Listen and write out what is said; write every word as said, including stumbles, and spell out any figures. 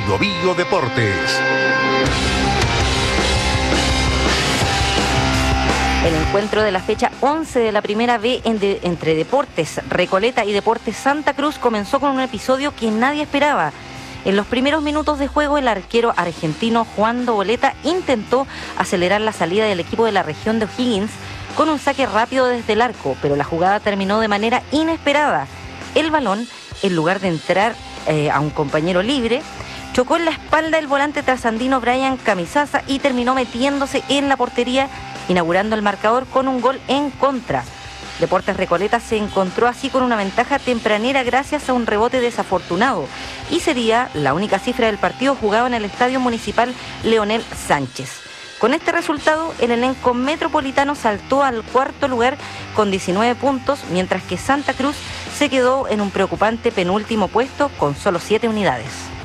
Bio Bio Deportes. El encuentro de la fecha once de la Primera B en de, entre Deportes Recoleta y Deportes Santa Cruz comenzó con un episodio que nadie esperaba. En los primeros minutos de juego, el arquero argentino Juan Doboleta intentó acelerar la salida del equipo de la región de O'Higgins con un saque rápido desde el arco, pero la jugada terminó de manera inesperada. El balón, en lugar de entrar eh, a un compañero libre, chocó en la espalda del volante trasandino Brian Camisaza y terminó metiéndose en la portería, inaugurando el marcador con un gol en contra. Deportes Recoleta se encontró así con una ventaja tempranera gracias a un rebote desafortunado y sería la única cifra del partido jugado en el Estadio Municipal Leonel Sánchez. Con este resultado, el elenco metropolitano saltó al cuarto lugar con diecinueve puntos, mientras que Santa Cruz se quedó en un preocupante penúltimo puesto con solo siete unidades.